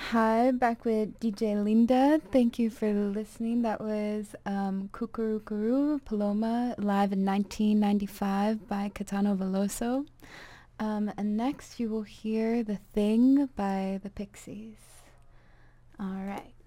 Hi, back with DJ Linda. Thank you for listening. That was Cucurú Paloma live in 1995 by Caetano Veloso. And next you will hear The Thing by the Pixies. All right.